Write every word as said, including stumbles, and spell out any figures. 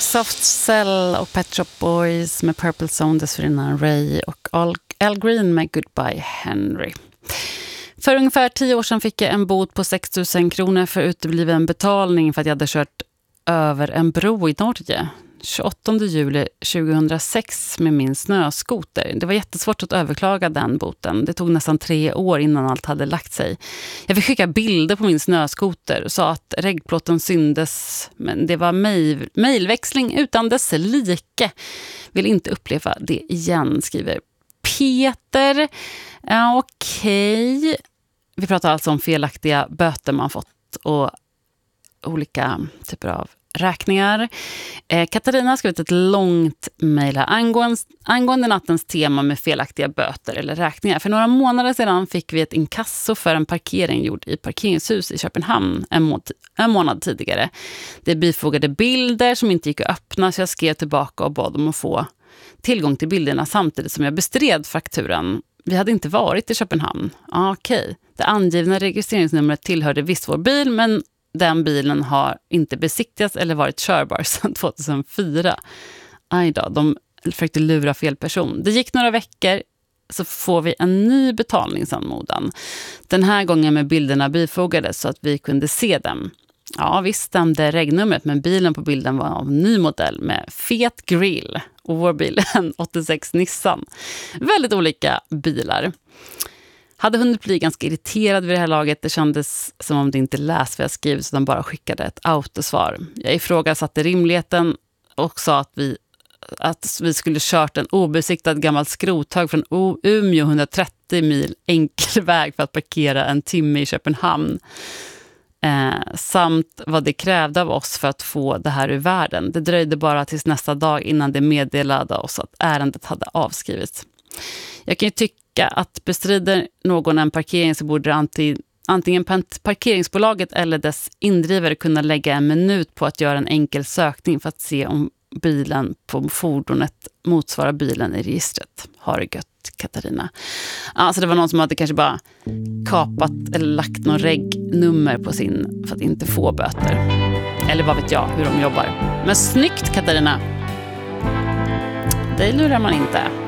Soft Cell och Pet Shop Boys med Purple Zone, dessförinnan Ray och Al, Al Green med Goodbye Henry. För ungefär tio år sedan fick jag en bot på sex tusen kronor för utebliven betalning för att jag hade kört över en bro i Norge. tjugoåttonde juli tjugohundrasex med min snöskoter. Det var jättesvårt att överklaga den boten. Det tog nästan tre år innan allt hade lagt sig. Jag fick skicka bilder på min snöskoter och sa att reggplåten syndes, men det var mejl, mejlväxling utan dess like. Vill inte uppleva det igen, skriver Peter. Ja, okej. Vi pratar alltså om felaktiga böter man fått och olika typer av räkningar. Eh, Katarina har skrivit ett långt mejl här angående, angående nattens tema med felaktiga böter eller räkningar. För några månader sedan fick vi ett inkasso för en parkering gjord i parkeringshus i Köpenhamn en, må- en månad tidigare. Det bifogade bilder som inte gick att öppna, så jag skrev tillbaka och bad om att få tillgång till bilderna samtidigt som jag bestred fakturan. Vi hade inte varit i Köpenhamn. Ah, okej. Okay. Det angivna registreringsnumret tillhörde visst vår bil, men den bilen har inte besiktats eller varit körbar sedan tjugohundrafyra. Aj då, de försökte lura fel person. Det gick några veckor, så får vi en ny betalningsanmodan. Den här gången med bilderna bifogade så att vi kunde se dem. Ja, visst stämde regnumret, men bilen på bilden var av ny modell med fet grill. Och vår bil en åttiosex Nissan. Väldigt olika bilar. Hade hunnit bli ganska irriterad vid det här laget. Det kändes som om det inte läst vad jag skrivit, så de bara skickade ett autosvar. Jag ifrågasatte rimligheten och sa att vi, att vi skulle kört en obesiktad gammal skrothög från Umeå hundratrettio mil enkel väg för att parkera en timme i Köpenhamn. Eh, samt vad det krävde av oss för att få det här ur världen. Det dröjde bara tills nästa dag innan det meddelade oss att ärendet hade avskrivits. Jag kan ju tycka att bestrider någon en parkering så borde antingen, antingen parkeringsbolaget eller dess indrivare kunna lägga en minut på att göra en enkel sökning för att se om bilen på fordonet motsvarar bilen i registret. Har det gött, Katarina. Alltså det var någon som hade kanske bara kapat eller lagt någon regnummer på sin för att inte få böter. Eller vad vet jag hur de jobbar. Men snyggt, Katarina. Det lurar man inte.